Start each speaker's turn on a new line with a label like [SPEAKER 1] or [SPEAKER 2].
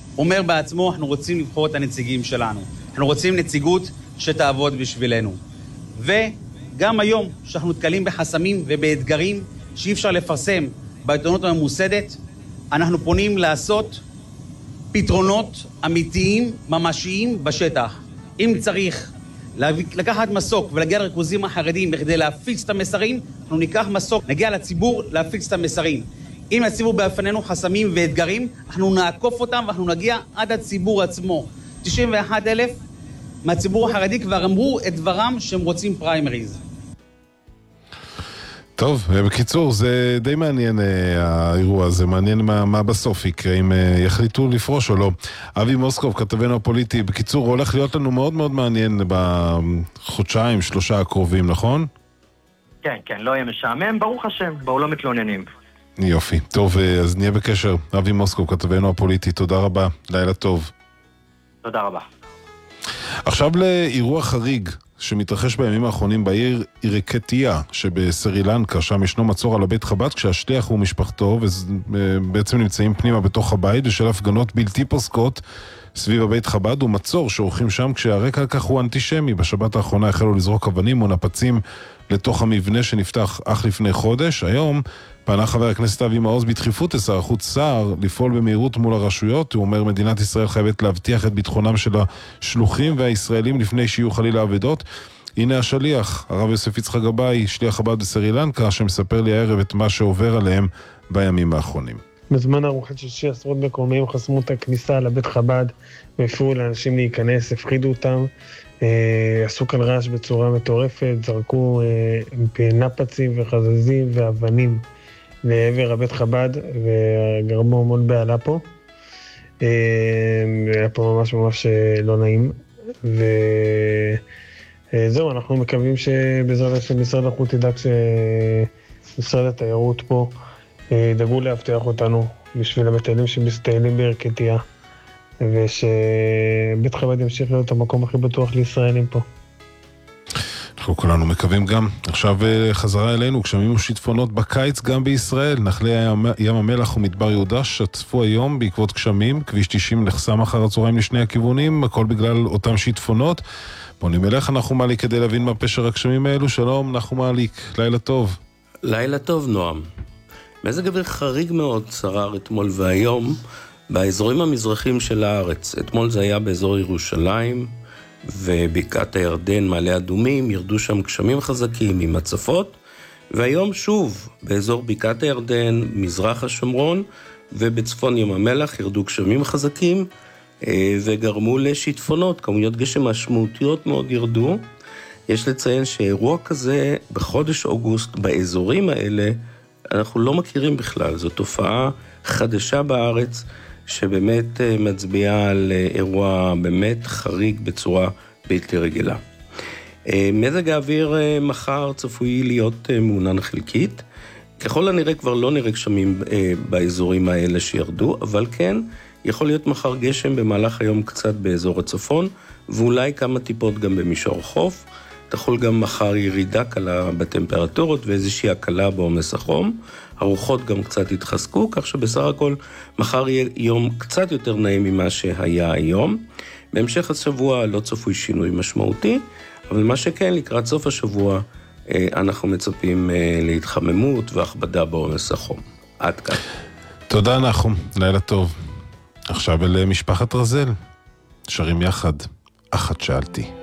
[SPEAKER 1] אומר בעצמו, אנחנו רוצים לבחור את הנציגים שלנו. אנחנו רוצים נציגות שתעבוד בשבילנו. וגם היום, שאנחנו נתקלים בחסמים ובאתגרים שאי אפשר לפרסם בעיתונות הממוסדת, אנחנו פונים לעשות פתרונות אמיתיים, ממשיים בשטח. אם צריך לקחת מסוק ולהגיע לריכוזים החרדים בכדי להפיץ את המסרים, אנחנו ניקח מסוק, נגיע לציבור להפיץ את המסרים. אם הציבור בפנינו חסמים ואתגרים, אנחנו נעקוף אותם ואנחנו נגיע עד הציבור עצמו. 91,000 מהציבור החרדי כבר אמרו את דברם שהם רוצים פריימריז.
[SPEAKER 2] טוב, בקיצור, זה די מעניין האירוע הזה, מעניין מה בסוף יקרה, אם יחליטו לפרוש או לא. אבי מוסקוב, כתבנו הפוליטי, בקיצור, הולך להיות לנו מאוד מאוד מעניין בחודשיים, 3 הקרובים, נכון?
[SPEAKER 3] כן, לא יהיה משעמם, ברוך השם, לא מתלוננים.
[SPEAKER 2] יופי, טוב, אז נהיה בקשר. אבי מוסקוב, כתבנו הפוליטי, תודה רבה, לילה טוב.
[SPEAKER 3] תודה רבה. עכשיו
[SPEAKER 2] לאירוע חריג שמתרחש בימים האחרונים בעיר אירקטיה שבסרי לנקה, שם ישנו מצור על הבית חב"ד, כשהשליח הוא משפחתו ובעצם נמצאים פנימה בתוך הבית בשל הפגנות בלתי פוסקות סביב הבית חב"ד, ומצור שעורכים שם כשהרקע על כך הוא אנטישמי. בשבת האחרונה החלו לזרוק אבנים ונפצים לתוך המבנה שנפתח אך לפני חודש. היום פנה חבר הכנסת אבי מעוז בדחיפות לשר החוץ סער לפעול במהירות מול הרשויות. הוא אומר מדינת ישראל חייבת להבטיח את ביטחונם של השלוחים והישראלים לפני שיהיו חלילה אבדות. הנה השליח, הרב יוסף יצחק גבאי, שליח חב"ד בסרי לנקה, שמספר לי הערב את מה שעובר עליהם בימים האחרונים.
[SPEAKER 4] בזמן ארוחת שישי עשרות מקומיים חסמו את הכניסה לבית חב"ד והפריעו לאנשים להיכנס, הפחידו אותם, עשו כאן רעש בצורה מטורפת, זרקו נפצים וחזזים ואבנים לעבר הבית חב"ד וגרמו המון בעלה פה. היה פה ממש לא נעים, וזהו, אנחנו מקווים שבעזרת משרד החוץ ידאג שמשרד התיירות פה ידאגו להבטיח אותנו בשביל המטיילים שמסתיילים באירקטיה, ושבית חב"ד ימשיך להיות המקום הכי בטוח לישראלים פה.
[SPEAKER 2] אנחנו כולנו מקווים גם. עכשיו חזרה אלינו, כששמענו שיטפונות בקיץ גם בישראל. נחלי ים המלח ומדבר יהודה שטפו היום בעקבות גשמים, כביש 90 נחסם אחר הצהריים לשני הכיוונים, הכל בגלל אותם שיטפונות. פונים אליך נחום אליק כדי להבין מה פשר הגשמים האלו. שלום נחום אליק, לילה טוב.
[SPEAKER 5] לילה טוב נועם. מזג אוויר חריג מאוד שרר אתמול והיום באזורים המזרחיים של הארץ. אתמול זה היה באזור ירושלים ובקעת הירדן, מעלה אדומים, ירדו שם גשמים חזקים עם הצפות, והיום שוב באזור בקעת הירדן, מזרח השומרון ובצפון ים המלח ירדו גשמים חזקים וגרמו לשיטפונות, כמויות גשם משמעותיות מאוד ירדו. יש לציין שאירוע כזה בחודש אוגוסט באזורים האלה אנחנו לא מכירים בכלל, זו תופעה חדשה בארץ שבאמת מצביעה על אירוע באמת חריג בצורה בלתי רגילה. מזג האוויר מחר צפוי להיות מעונן חלקית, ככל הנראה כבר לא נראה גשמים באזורים האלה שירדו, אבל כן יכול להיות מחר גשם במהלך היום קצת באזור הצפון, ואולי כמה טיפות גם במישור החוף. תחול גם מחר ירידה קלה בטמפרטורות ואיזושהי הקלה בעומס החום. הרוחות גם קצת יתחזקו, כך שבסך הכל מחר יהיה יום קצת יותר נעים ממה שהיה היום. בהמשך השבוע לא צפוי שינוי משמעותי, אבל מה שכן, לקראת סוף השבוע אנחנו מצפים להתחממות והכבדה בעומס החום. עד כאן.
[SPEAKER 2] תודה נחום, לילה טוב. עכשיו אל משפחת רזל, שרים יחד, אחת שאלתי.